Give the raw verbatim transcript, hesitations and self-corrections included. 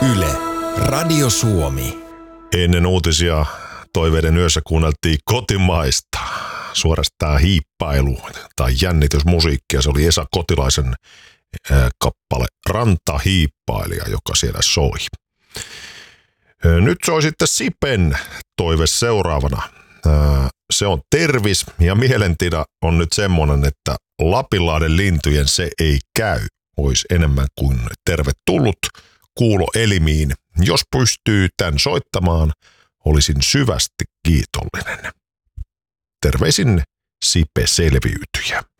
Yle, Radio Suomi. Ennen uutisia toiveiden yössä kuunneltiin kotimaista, suorastaan hiippailu tai jännitysmusiikkia. Se oli Esa Kotilaisen ää, kappale Rantahiippailija, joka siellä soi. Nyt soi sitten Sipen toive seuraavana. Ää, se on tervis ja mielentila on nyt semmoinen, että Lapinlahden lintujen se ei käy. Olisi enemmän kuin tervetullut kuuloelimiin. Jos pystyy tämän soittamaan, olisin syvästi kiitollinen. Terveisin Sipe Selviytyjä.